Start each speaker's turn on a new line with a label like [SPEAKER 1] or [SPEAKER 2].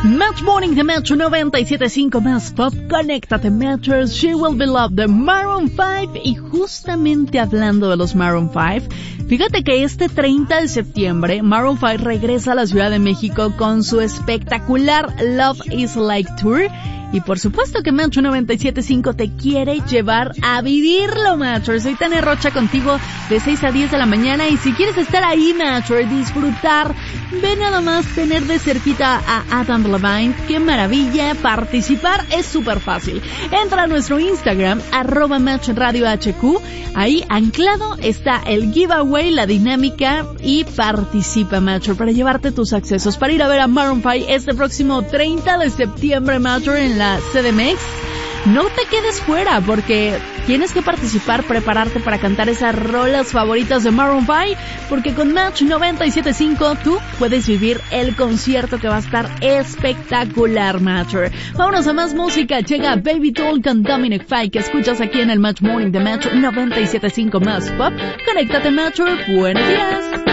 [SPEAKER 1] Match Morning de Metro 97.5 más pop. Conéctate, Matchers. She Will Be Loved de Maroon 5. Y justamente hablando de los Maroon 5, fíjate que este 30 de septiembre Maroon 5 regresa a la Ciudad de México con su espectacular Love Is Like Tour. Y por supuesto que Metro 97.5 te quiere llevar a vivirlo, Matchers. Soy Tania Rocha contigo de 6 a 10 de la mañana. Y si quieres estar ahí, Matcher, disfrutar, ve nada más tener de cerquita a Adam Levine. ¡Qué maravilla! Participar es súper fácil. Entra a nuestro Instagram, @MatchRadioHQ. Ahí anclado está el giveaway, la dinámica, y participa, Matcher, para llevarte tus accesos para ir a ver a Maroon 5 este próximo 30 de septiembre, Matcher, en la CDMX. No te quedes fuera, porque tienes que participar, prepararte para cantar esas rolas favoritas de Maroon 5, porque con Match 97.5 tú puedes vivir el concierto que va a estar espectacular, Matcher. Vámonos a más música. Llega Baby Doll con Dominic Fike, que escuchas aquí en el Match Morning de Match 97.5 más pop. Conéctate, Matcher. Buenos días.